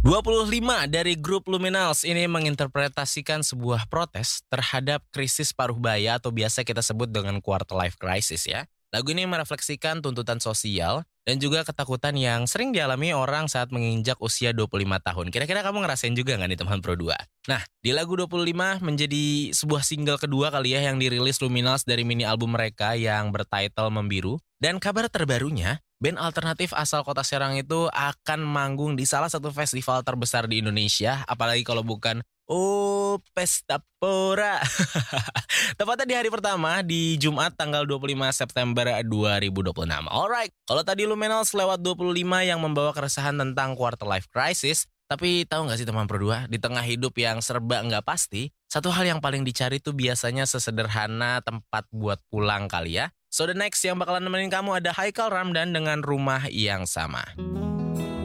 25 dari grup Luminals ini menginterpretasikan sebuah protes terhadap krisis paruh baya atau biasa kita sebut dengan quarter life crisis ya. Lagu ini merefleksikan tuntutan sosial dan juga ketakutan yang sering dialami orang saat menginjak usia 25 tahun. Kira-kira kamu ngerasain juga nggak nih teman Pro 2? Nah, di lagu 25 menjadi sebuah single kedua kali ya yang dirilis Luminals dari mini album mereka yang bertitle Membiru. Dan kabar terbarunya, band alternatif asal kota Serang itu akan manggung di salah satu festival terbesar di Indonesia, apalagi kalau bukan Pesta Pora. Tepatnya di hari pertama di Jumat tanggal 25 September 2026. Alright, kalau tadi Luminals lewat 25 yang membawa keresahan tentang quarter life crisis, tapi tahu nggak sih teman Pro 2, di tengah hidup yang serba nggak pasti, satu hal yang paling dicari tuh biasanya sesederhana tempat buat pulang kali ya. So the next yang bakalan nemenin kamu ada Haikal Ramdan dengan Rumah Yang Sama.